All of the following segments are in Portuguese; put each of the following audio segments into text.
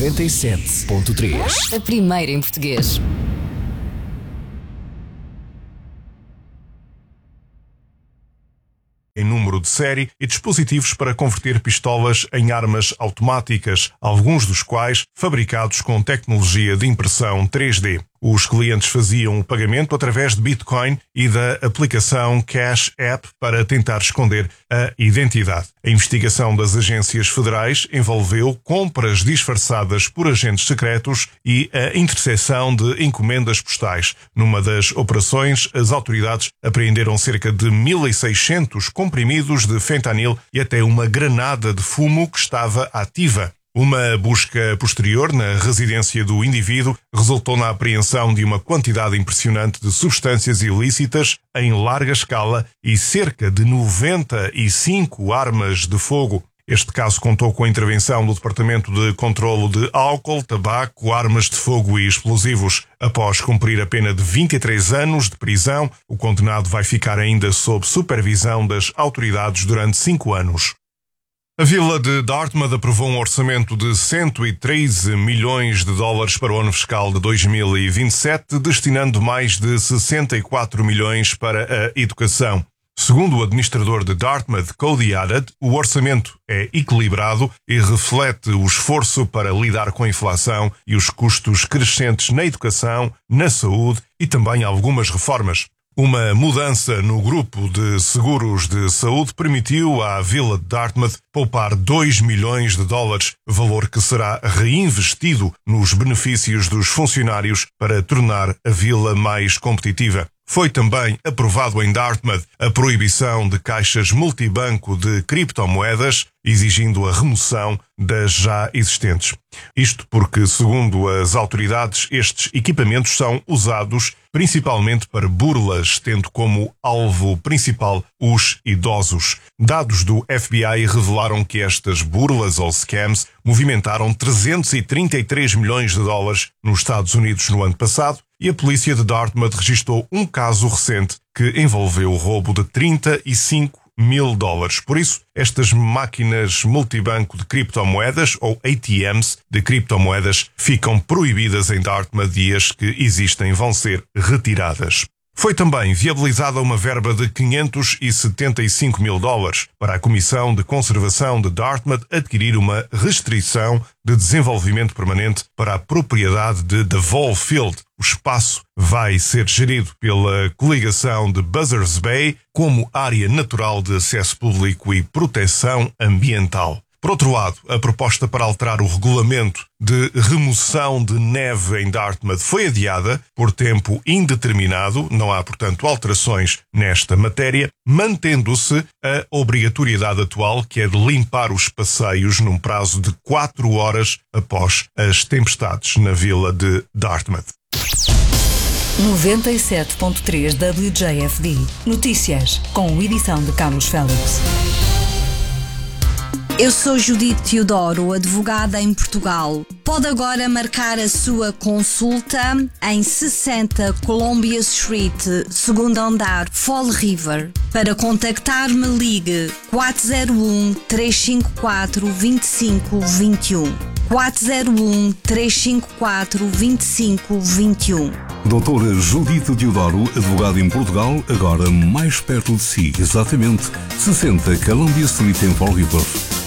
97.3. A primeira em português. Em número de série e dispositivos para converter pistolas em armas automáticas, alguns dos quais fabricados com tecnologia de impressão 3D. Os clientes faziam o pagamento através de Bitcoin e da aplicação Cash App para tentar esconder a identidade. A investigação das agências federais envolveu compras disfarçadas por agentes secretos e a interseção de encomendas postais. Numa das operações, as autoridades apreenderam cerca de 1.600 comprimidos de fentanil e até uma granada de fumo que estava ativa. Uma busca posterior na residência do indivíduo resultou na apreensão de uma quantidade impressionante de substâncias ilícitas em larga escala e cerca de 95 armas de fogo. Este caso contou com a intervenção do Departamento de Controlo de Álcool, Tabaco, Armas de Fogo e Explosivos. Após cumprir a pena de 23 anos de prisão, o condenado vai ficar ainda sob supervisão das autoridades durante 5 anos. A Vila de Dartmouth aprovou um orçamento de 113 milhões de dólares para o ano fiscal de 2027, destinando mais de 64 milhões para a educação. Segundo o administrador de Dartmouth, Cody Haddad, o orçamento é equilibrado e reflete o esforço para lidar com a inflação e os custos crescentes na educação, na saúde e também algumas reformas. Uma mudança no grupo de seguros de saúde permitiu à Vila de Dartmouth poupar 2 milhões de dólares, valor que será reinvestido nos benefícios dos funcionários para tornar a vila mais competitiva. Foi também aprovado em Dartmouth a proibição de caixas multibanco de criptomoedas, exigindo a remoção das já existentes. Isto porque, segundo as autoridades, estes equipamentos são usados principalmente para burlas, tendo como alvo principal os idosos. Dados do FBI revelaram que estas burlas ou scams movimentaram 333 milhões de dólares nos Estados Unidos no ano passado, e a polícia de Dartmouth registrou um caso recente que envolveu o roubo de 35 mil dólares. Por isso, estas máquinas multibanco de criptomoedas, ou ATMs de criptomoedas, ficam proibidas em Dartmouth e as que existem vão ser retiradas. Foi também viabilizada uma verba de 575 mil dólares para a Comissão de Conservação de Dartmouth adquirir uma restrição de desenvolvimento permanente para a propriedade de The Vol Field. O espaço vai ser gerido pela coligação de Buzzards Bay como área natural de acesso público e proteção ambiental. Por outro lado, a proposta para alterar o regulamento de remoção de neve em Dartmouth foi adiada por tempo indeterminado, não há, portanto, alterações nesta matéria, mantendo-se a obrigatoriedade atual, que é de limpar os passeios num prazo de 4 horas após as tempestades na vila de Dartmouth. 97.3 WJFD. Notícias, com edição de Carlos Félix. Eu sou Judite Teodoro, advogada em Portugal. Pode agora marcar a sua consulta em 60 Columbia Street, segundo andar, Fall River. Para contactar-me, ligue 401-354-2521. 401-354-2521. Doutora Judite Teodoro, advogada em Portugal, agora mais perto de si, exatamente 60 Columbia Street em Fall River.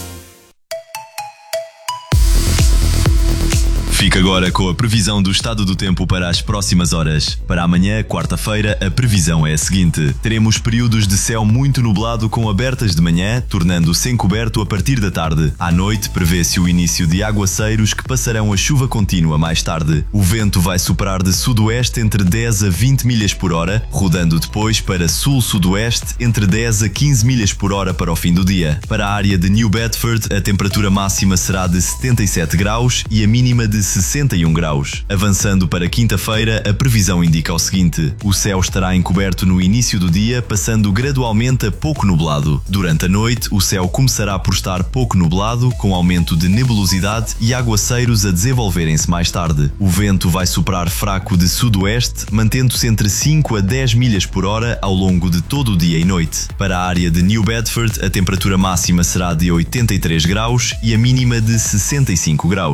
Fica agora com a previsão do estado do tempo para as próximas horas. Para amanhã, quarta-feira, a previsão é a seguinte. Teremos períodos de céu muito nublado com abertas de manhã, tornando-se encoberto a partir da tarde. À noite, prevê-se o início de aguaceiros que passarão a chuva contínua mais tarde. O vento vai soprar de sudoeste entre 10 a 20 milhas por hora, rodando depois para sul-sudoeste entre 10 a 15 milhas por hora para o fim do dia. Para a área de New Bedford, a temperatura máxima será de 77 graus e a mínima de 61 graus. Avançando para quinta-feira, a previsão indica o seguinte. O céu estará encoberto no início do dia, passando gradualmente a pouco nublado. Durante a noite, o céu começará por estar pouco nublado, com aumento de nebulosidade e aguaceiros a desenvolverem-se mais tarde. O vento vai soprar fraco de sudoeste, mantendo-se entre 5 a 10 milhas por hora ao longo de todo o dia e noite. Para a área de New Bedford, a temperatura máxima será de 83 graus e a mínima de 65 graus.